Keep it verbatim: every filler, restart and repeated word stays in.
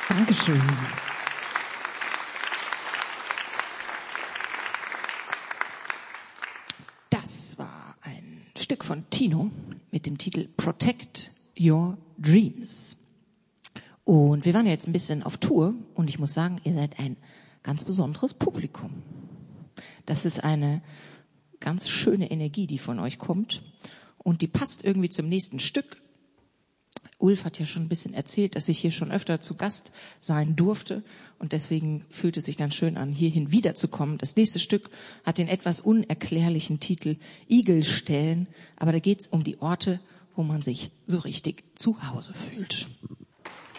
Dankeschön. Das war ein Stück von Tino mit dem Titel Protect Your Dreams. Und wir waren ja jetzt ein bisschen auf Tour und ich muss sagen, ihr seid ein ganz besonderes Publikum. Das ist eine ganz schöne Energie, die von euch kommt und die passt irgendwie zum nächsten Stück. Ulf hat ja schon ein bisschen erzählt, dass ich hier schon öfter zu Gast sein durfte und deswegen fühlt es sich ganz schön an, hierhin wiederzukommen. Das nächste Stück hat den etwas unerklärlichen Titel Igelstellen, aber da geht es um die Orte, wo man sich so richtig zu Hause fühlt.